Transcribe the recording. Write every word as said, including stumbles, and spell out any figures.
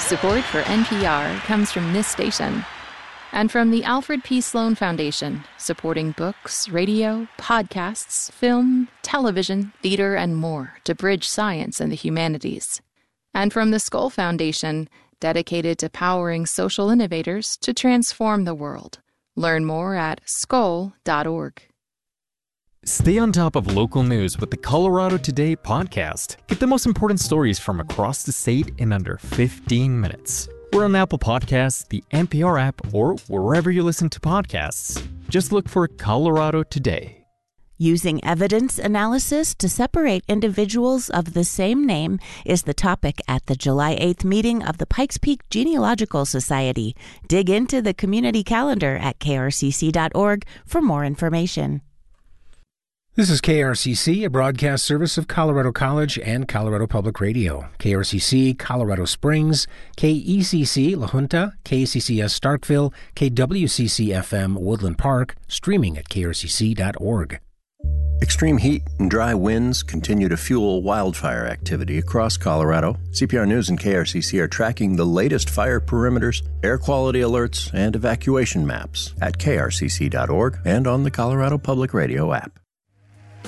Support for N P R comes from this station and from the Alfred P. Sloan Foundation, supporting books, radio, podcasts, film, television, theater, and more to bridge science and the humanities. And from the Skoll Foundation, dedicated to powering social innovators to transform the world. Learn more at skoll dot org. Stay on top of local news with the Colorado Today podcast. Get the most important stories from across the state in under fifteen minutes. We're on Apple Podcasts, the N P R app, or wherever you listen to podcasts. Just look for Colorado Today. Using evidence analysis to separate individuals of the same name is the topic at the July eighth meeting of the Pikes Peak Genealogical Society. Dig into the community calendar at K R C C dot org for more information. This is K R C C, a broadcast service of Colorado College and Colorado Public Radio. K R C C Colorado Springs, K E C C La Junta, K C C S Starkville, K W C C F M Woodland Park, streaming at K R C C dot org. Extreme heat and dry winds continue to fuel wildfire activity across Colorado. C P R News and K R C C are tracking the latest fire perimeters, air quality alerts, and evacuation maps at K R C C dot org and on the Colorado Public Radio app.